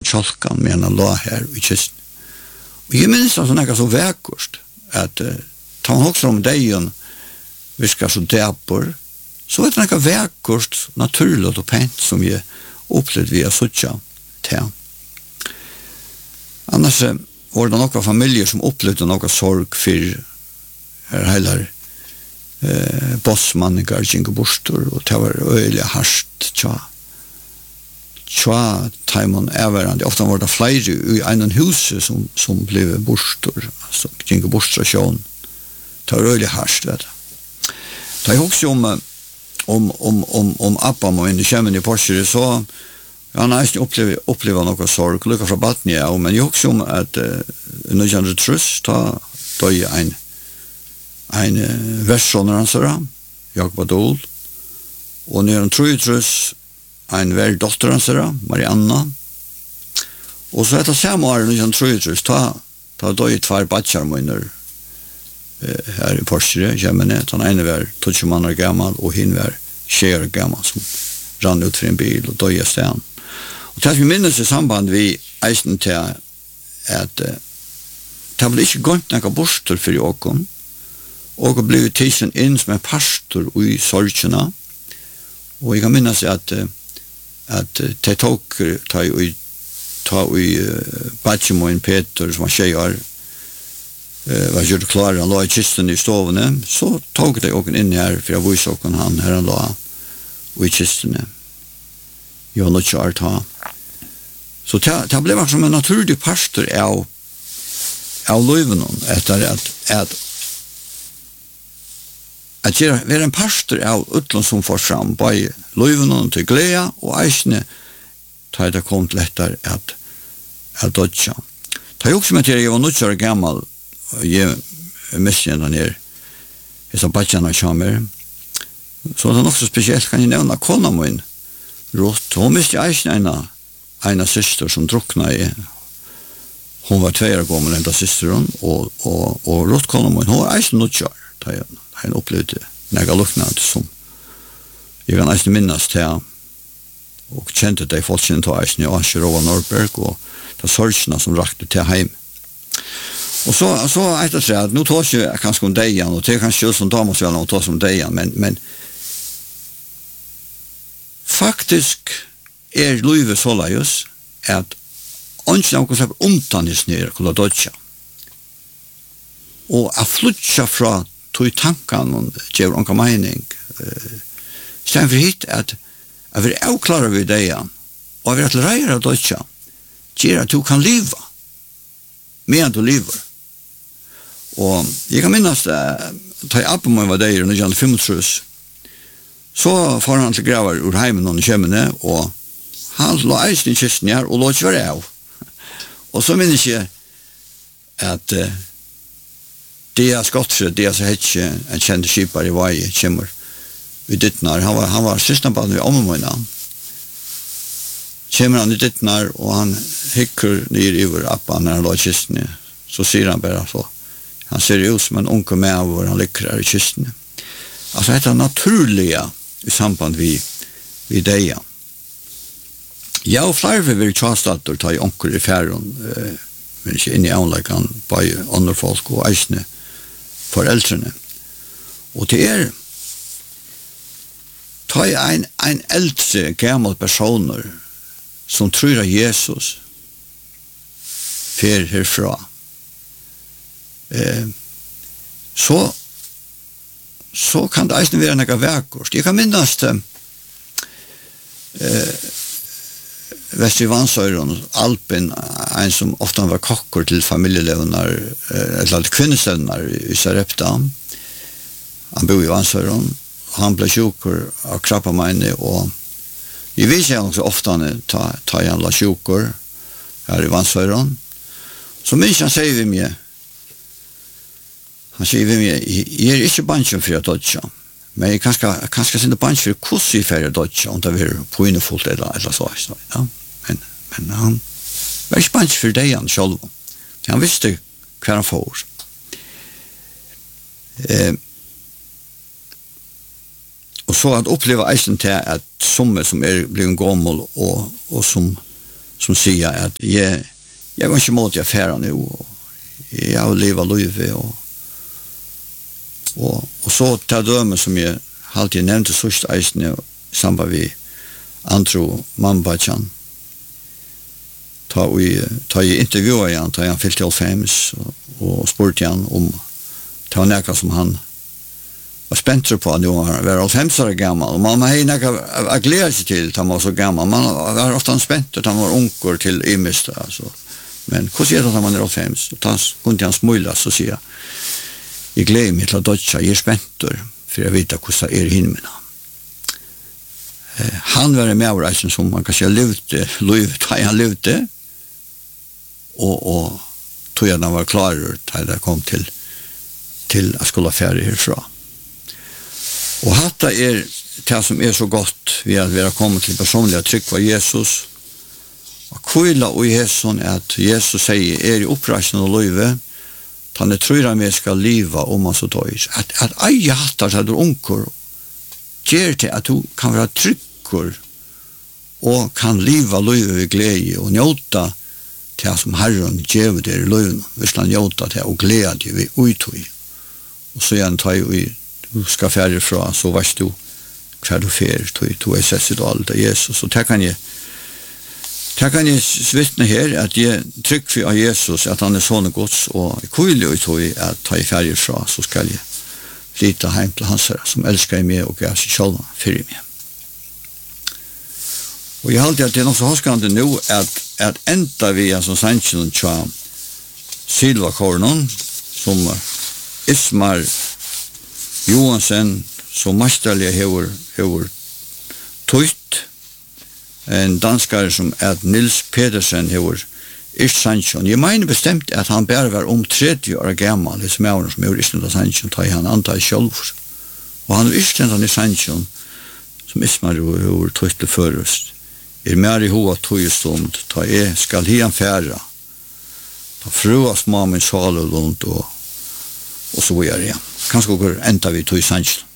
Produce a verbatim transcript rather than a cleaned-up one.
kjolkan med en la her i kisten. Og jeg minns at det er så vekkert, at uh, ta man også om degen, viskar så dæpor, så er det noe vekkert, naturlig og pent som jeg opplevde via suttja til. Annars uh, var det noen familier som opplevde noe sorg for her heller uh, bossmanninger, Jingo Bostor, og det var øyelig hardt, tja. Tja, taimon everande, ofta var det flere i en hus som, som blev bostor, altså Jingo Bostor-sjon. Det var øyelig hardt, vet du. Det er også om, om, om, om, om Abba må inn i kjemmen i Porsche, så ja, han har ikke opplevd oppleve noe sorg, lukka fra baden ja, men jeg også om at uh, nødvendig trus, da døg en, en uh, versjoner hans, Jakob Adol, og når han tror trus, en vær dotter hans, Marianna, og så etter samme år, når han tror trus, da, da døg tvær batsjar møyner, her i Porsche, kjemmene, den ene var tolv måneder gammal, og hin var tjej gammal, som rann ut for en bil, og døg i stedet. Og til at vi minnes i samband vi eisen til at uh, det ble ikke gått noen bostor for åkken, og ble tisen inn som en pastor i sorgene, og jeg kan minnes at uh, at uh, de tok ta i ta i uh, Batjemoen Peter, som var tjejer, Uh, var gjort klar, han la i kisten i stovene, så tog de åken inn her, for jeg vise åken han, her han la i kistene. Jeg var nødt til å ta. Så det ble som en naturlig pastor av, av løyven, etter at, at, at jeg var en pastor av utlån som får fram, bare løyven til glede, og eisene, da det kom til lettere at, at dødja. Det er også med til jeg var nødt til å være gammel, jeg misser den her jeg sa badjana kommer så det er nok så spesielt kan jeg nevne kona min Ruth, hun misste eisen ena ena syster som drukna i hun var tveir gammel enda systeren og, og, og Ruth kona min hun var eisen nutjar da jeg opplevde nega luknad som jeg kan eisen minnes til og kjente det folk kjente til eisen i Asher og Norberg og det sorgsna som rakte til heim. Och så så efter så att nu tar jag kanske om dig igen och det kanske just som damer så och tar som dig igen men men faktiskt är Louis Solajus att ons något så omtanis ner kolla dotcha. Och att flytta från till tanken och ge en mening. Eh sen för hit att att vi är klara vid det igen. Och vi att lära dotcha. Ger att du kan leva. Medan du lever. Og jeg kan minnes da jeg oppe meg var der når jeg fem trus så får han til graver ur heimen og kjemmene og han la eisen i kisten her og lå ikke være av og så minnes jeg at uh, det er skottfri det er så hette en kjente skipar i vei kjemmer i dittnar han var, han var systenbaden ved ommemøyna kjemmer han i dittnar og han hikker ned over appa når han la i kisten så sier han bare så han ser ut som en unge med hvor han ligger her i kisten. Altså, dette er naturlige i samband vi, vi deg. Ja, og flere vil være tjastater ta i onker i færen, eh, men ikke inn i anleggen, bare andre folk og eisene foreldrene. Og det er ta i en, en eldre, gammel personer som tror at Jesus fer herfra. Eh, så så kan det eisen være noe verkost. Jeg kan minnes til eh, Vestri-Vansøyren, Alpen, en som ofte var kokker til familielevner, eh, eller kvinnestevner i Sarepta. Han bor i Vansøyren, han ble sjukker av krabbamene, og jeg viser han også ofte ta, ta han la sjukker her i Vansøyren. Så minns han sier vi mye, Han sier vi meg, jeg er ikke banken for å dodge, men jeg kanskje, kanskje sinne banken for hvordan jeg for å dodge, om det er poinefullt eller, eller så. Ja. Men, men han var ikke banken for deg han selv. Han visste hva han får. Eh, og så at oppleve eisen til at somme som er blevet gammel og, og som som säger att jag, jag går inte emot i affären nu och jag vill leva livet och, och, och så tar döme som jag alltid nämnde först eisen i samband med Andrew Mambajan. Ta vi ta i intervjuer igen, ta han fyllt halvfems och, och spurte han om ta näka som han var spänt på nu var var halvfems år gammal och man har näka att glädja sig till att han var så gammal. Man var ofta spänt att han var onkor till ymist alltså. Men hur ser det att man är halvfems och tas kunde han smula så säga. Jag gläder mig till att dotcha är spänt för jag vet att hur är himlen. Eh, han var med och som man kan säga lute, livet han lute. Och och tog jag när var klar att det kom till till att skulle färdig härifrån. Och hatta är det som är så gott vi att vi har kommit till personliga tryck på Jesus. Och kvilla och Jesus är att Jesus säger är i upprasen och löve han är tror att vi ska leva om man så döjs. Att, att aj hattar så att du onkor ger till att du kan vara tryckor och kan leva löve vid glädje och njóta det som Herren ger dig i löven. Hvis han njóta det og glädje vid uttøy. Og så igjen tar jeg du skal færre fra, så vars du hver du fer, du er sett sitt alt av Jesus. Og det kan jeg det kan jeg vittne her, at jeg trykker for Jesus, at han er sånne gods, og jeg kvile uttøy at ta jeg færre fra, så skal jeg flytta hjem til hans herre, som elsker meg og jeg seg selv fyrir meg. Og jeg halte at det er nok så hoskande nå, at, at enda vi er som sannsyn tja Silvakornen, som Ismar Johansen, som masterlig hever, hever tøyt, en danskare som er Nils Pedersen hever ikke sannsyn. Jeg mener bestemt at han bare var om tretti år gammal, det som er som hever ikke sannsyn, tar han antar selv. Og han er ikke den sannsyn, som Ismar hever tøyt til først. Er mer i hova tøyestund, ta jeg skal hian færa, ta fruas mamma min salulund og, og så videre. Kanskje går enda vi tøy sannsyn.